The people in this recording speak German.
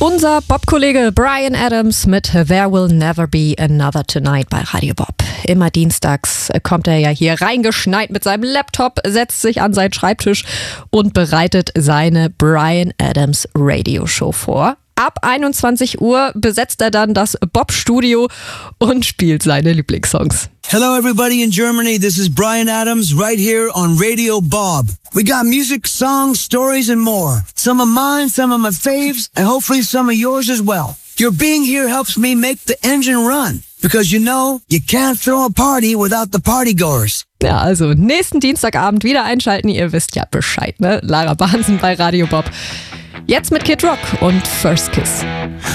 Unser Bob-Kollege Bryan Adams mit There Will Never Be Another Tonight bei Radio Bob. Immer dienstags kommt er ja hier reingeschneit mit seinem Laptop, setzt sich an seinen Schreibtisch und bereitet seine Bryan Adams Radioshow vor. Ab 21 Uhr besetzt er dann das Bob-Studio und spielt seine Lieblingssongs. Hello everybody in Germany, this is Bryan Adams right here on Radio Bob. We got music, songs, stories and more. Some of mine, some of my faves, and hopefully some of yours as well. Your being here helps me make the engine run. Because you know, you can't throw a party without the partygoers. Ja, also nächsten Dienstagabend wieder einschalten, ihr wisst ja Bescheid, ne? Lara Bahnsen bei Radio Bob. Jetzt mit Kid Rock und First Kiss.